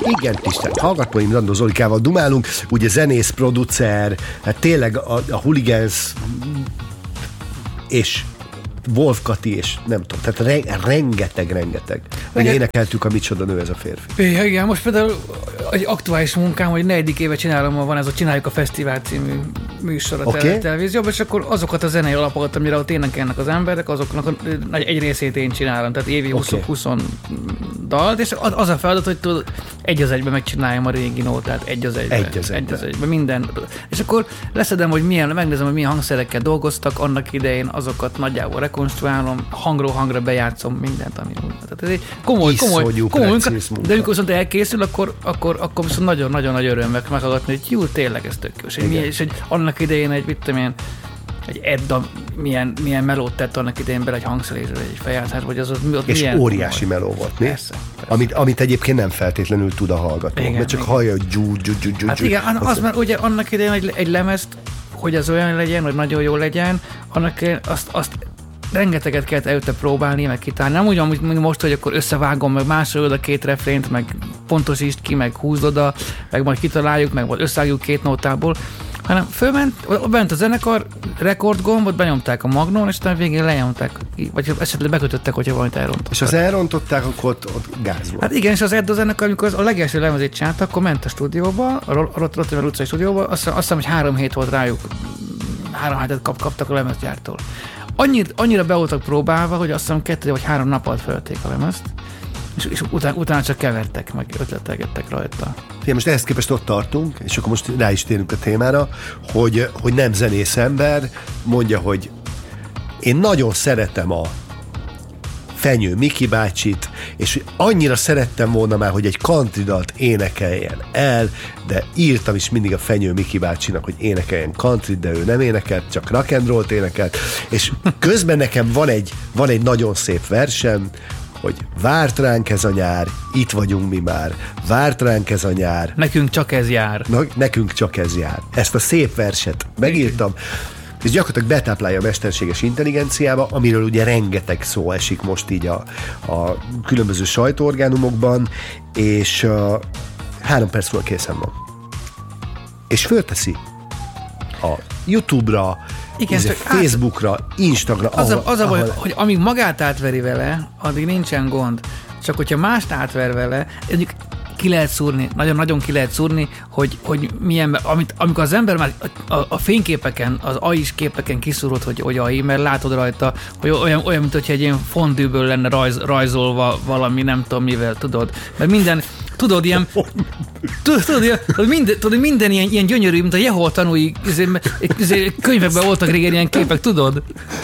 Igen, tisztelt hallgatóim, Landó Zolikával dumálunk, ugye zenész, producer, hát tényleg a Hooligans és Wolf Kati, és nem tudom, tehát rengeteg. Ugye énekeltük a Micsoda nő ez a férfi. Igen, most például egy aktuális munkám, hogy 4. éve csinálom, van ez a Csináljuk a Fesztivál című műsor a televízióban, és akkor azokat a zenei alapokat, amire ott énekelnek az emberek, azoknak egy részét én csinálom, tehát évi 20 dalt, és az a feladat, hogy tudod, egy az egyben megcsináljam a régi nótát, egy az egyben, minden. És akkor leszedem, hogy megnézem, hogy milyen hangszerekkel dolgoztak annak idején, azokat nagyjából rekonstruálom, hangról hangra bejátszom mindent, ami úgy. Tehát ez egy komoly munka, de amikor viszont elkészül, akkor viszont nagyon-nagyon nagy öröm meghallgatni, hogy jó, tényleg ez tök jó. És hogy annak idején egy Edda milyen melót tett annak idején bele egy hangszerésre, egy feljátszásba, hogy az és milyen óriási meló volt, mi? Persze. Amit egyébként nem feltétlenül tud a hallgató, mert csak hallja, hogy dzsú. Hát igen, az már ugye annak idején egy lemezt, hogy az olyan legyen, hogy nagyon jó legyen, annak azt rengeteget kellett előtte próbálni, meg kitálni. Nem úgy, mint most, hogy akkor összevágom, meg másolod a két refrént, meg pontosítsd ki, meg húzd oda, meg majd kitaláljuk, meg majd összevágjuk két nótából, hanem bent a zenekar, rekordgombot benyomták a magnón, és utána végén lenyomták, vagy esetleg bekötöttek, hogyha valamit elrontottak. És az elrontották, akkor ott gáz volt. Hát igen, és az Edda zenekar, amikor a legelső lemezét csinálta, akkor ment a stúdióba, a Rotterdam utcai stúdióba, azt hiszem, hogy 3 hét volt rájuk, 3 hétet kaptak a lemezgyártól. Annyira be voltak próbálva, hogy azt hiszem 2 vagy 3 nap alatt felvették a lemezt, és utána csak kevertek, meg ötletelgettek rajta. Most ehhez képest ott tartunk, és akkor most rá is térünk a témára, hogy nem zenész ember, mondja, hogy én nagyon szeretem a Fenyő Miki bácsit, és annyira szerettem volna már, hogy egy country dalt énekeljen el, de írtam is mindig a Fenyő Miki bácsinak, hogy énekeljen country, de ő nem énekelt, csak rock and roll-t énekelt, és közben nekem van egy nagyon szép versem, hogy várt ránk ez a nyár, itt vagyunk mi már, várt ránk ez a nyár. Nekünk csak ez jár. Nekünk csak ez jár. Ezt a szép verset megírtam, és gyakorlatilag betáplálja a mesterséges intelligenciába, amiről ugye rengeteg szó esik most így a különböző sajtóorgánumokban, és 3 perc múlva készen van. És fölteszi a YouTube-ra, igen, Facebookra, Instagramra. Az a baj, hogy amíg magát átveri vele, addig nincsen gond. Csak hogyha mást átver vele, mondjuk ki lehet szúrni, nagyon-nagyon ki lehet szúrni, hogy milyen, amikor az ember már a fényképeken, az AI-s képeken kiszúrod, hogy AI, mert látod rajta, hogy olyan mint hogyha egy ilyen fondűből lenne rajzolva valami, nem tudom mivel, tudod. Mert minden, tudod, ilyen minden ilyen gyönyörű, mint a Jehova tanúi könyvekben voltak régen ilyen képek, tudod?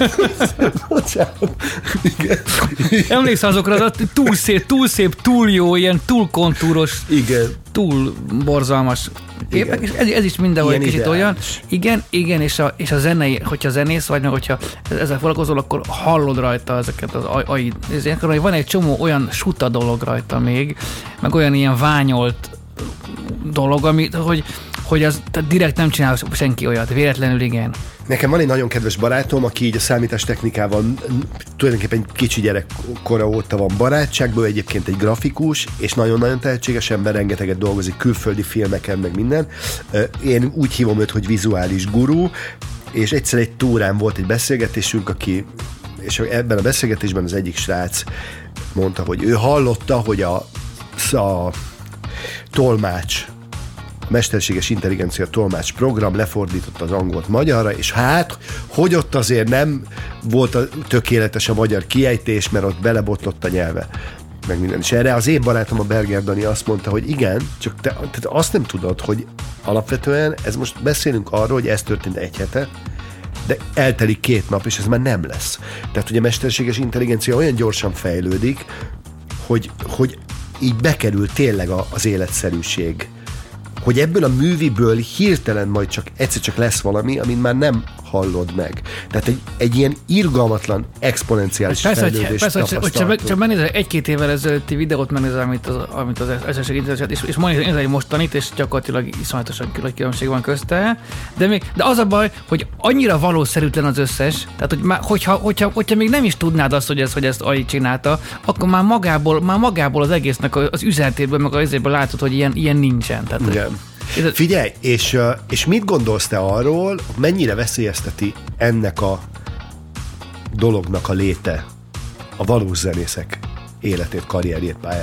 Emlékszel azokra az túl szép, túl jó, ilyen túl kontúros, igen, túl borzalmas képek, és ez is mindenhol egy kicsit olyan. Igen, és a zenei, hogyha zenész vagy, meg hogyha ezzel foglalkozol, akkor hallod rajta ezeket az AI. Van egy csomó olyan suta dolog rajta még, meg olyan ilyen ványolt dolog, hogy az direkt nem csinál senki olyat, véletlenül igen. Nekem van egy nagyon kedves barátom, aki így a számítástechnikával tulajdonképpen kicsi gyerekkora óta van barátságból, egyébként egy grafikus, és nagyon-nagyon tehetséges ember, rengeteget dolgozik külföldi filmeken, meg minden. Én úgy hívom őt, hogy vizuális gurú, és egyszer egy túrán volt egy beszélgetésünk, és ebben a beszélgetésben az egyik srác mondta, hogy ő hallotta, hogy a tolmács, mesterséges intelligencia tolmács program lefordította az angolt magyarra, és hát, hogy ott azért nem volt tökéletes a magyar kiejtés, mert ott belebotlott a nyelve, meg minden. És erre az én barátom, a Berger Dani azt mondta, hogy igen, csak te azt nem tudod, hogy alapvetően most beszélünk arról, hogy ez történt 1 hete, de eltelik 2 nap, és ez már nem lesz. Tehát, hogy a mesterséges intelligencia olyan gyorsan fejlődik, hogy így bekerül tényleg az életszerűség hogy ebből a műviből hirtelen majd egyszer csak lesz valami, amit már nem hallod meg. Tehát egy ilyen irgalmatlan, exponenciális fejlődést tapasztaltunk. Csak megnézel egy-két évvel ezelőtti videót, megnézel, amit az SSG és nézel egy mostanit, és gyakorlatilag iszonyatosan nagy különbség van közte. De az a baj, hogy annyira valószerűtlen az összes, tehát hogy hogyha még nem is tudnád azt, hogy ezt AI csinálta, akkor már magából az egésznek az üzenetéből, meg az izéből látod, hogy ilyen nincsen. Tehát, igen. Figyelj, és mit gondolsz te arról, mennyire veszélyezteti ennek a dolognak a léte a valós zenészek életét, karrierjét, pályát?